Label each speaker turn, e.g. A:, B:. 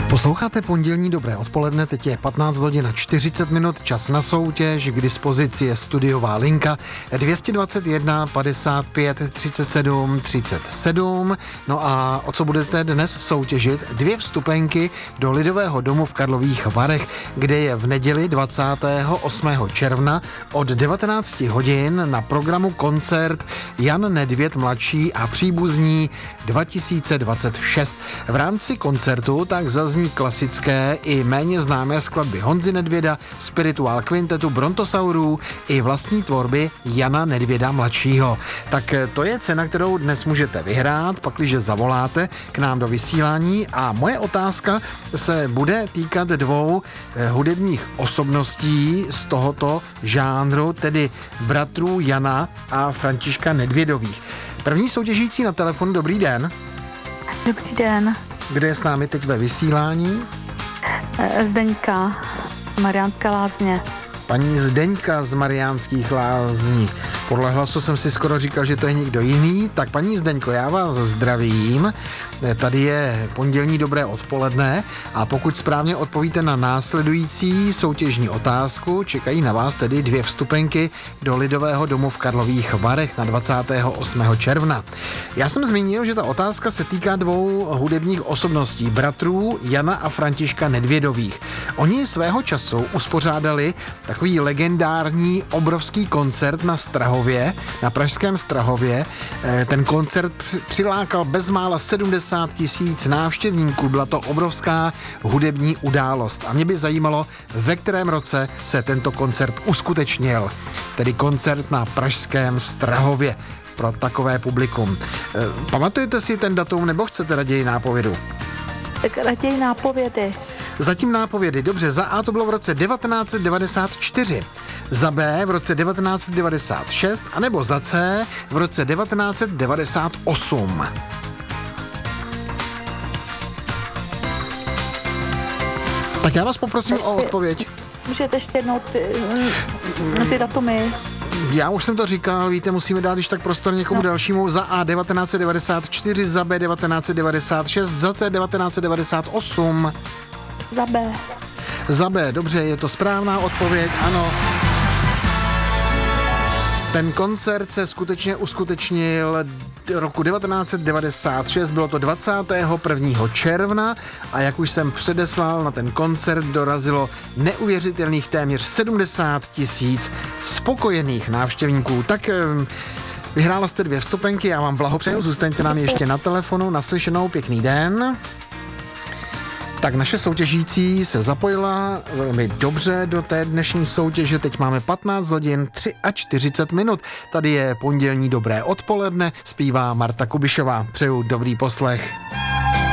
A: Posloucháte pondělní dobré odpoledne, teď je 15 hodin a 40 minut, čas na soutěž, k dispozici je studiová linka 221 55 37 37. No a o co budete dnes soutěžit? 2 vstupenky do Lidového domu v Karlových Varech, kde je v neděli 28. června od 19 hodin na programu koncert Jan Nedvěd mladší a příbuzní 2026. V rámci koncertu tak zazní klasické i méně známé skladby Honzy Nedvěda, Spirituál Quintetu, Brontosaurů i vlastní tvorby Jana Nedvěda mladšího. Tak to je cena, kterou dnes můžete vyhrát, pakliže zavoláte k nám do vysílání, a moje otázka se bude týkat 2 hudebních osobností z tohoto žánru, tedy bratrů Jana a Františka Nedvědových. První soutěžící na telefonu, dobrý den.
B: Dobrý den.
A: Kdo je s námi teď ve vysílání?
B: Zdeňka, Mariánské Lázně.
A: Paní Zdeňka z Mariánských Lázní. Podle hlasu jsem si skoro říkal, že to je někdo jiný. Tak paní Zdeňko, já vás zdravím. Tady je pondělní dobré odpoledne a pokud správně odpovíte na následující soutěžní otázku, čekají na vás tedy 2 vstupenky do Lidového domu v Karlových Varech na 28. června. Já jsem zmínil, že ta otázka se týká 2 hudebních osobností, bratrů Jana a Františka Nedvědových. Oni svého času uspořádali takový legendární obrovský koncert na Strahově, na pražském Strahově. Ten koncert přilákal bezmála 70 000 návštěvníků. Byla to obrovská hudební událost. A mě by zajímalo, ve kterém roce se tento koncert uskutečnil. Tedy koncert na pražském Strahově pro takové publikum. Pamatujete si ten datum, nebo chcete raději nápovědu?
B: Tak raději nápovědy.
A: Zatím nápovědy. Dobře, za A to bylo v roce 1994, za B v roce 1996 a nebo za C v roce 1998. Tak já vás poprosím o odpověď.
B: Můžete ještě jednou ty datumy.
A: Já už jsem to říkal, víte, musíme dát když tak prostor někomu dalšímu. Za A 1994, za B 1996, za C 1998.
B: Za B.
A: Za B, dobře, je to správná odpověď, ano. Ten koncert se skutečně uskutečnil roku 1996, bylo to 21. června a jak už jsem předeslal, na ten koncert dorazilo neuvěřitelných téměř 70 000 spokojených návštěvníků. Tak vyhrála jste 2 vstupenky, já vám blahopřeju, zůstaňte nám ještě na telefonu, naslyšenou, pěkný den. Tak naše soutěžící se zapojila velmi dobře do té dnešní soutěže. Teď máme 15 hodin 43 minut. Tady je pondělní dobré odpoledne, zpívá Marta Kubišová. Přeju dobrý poslech.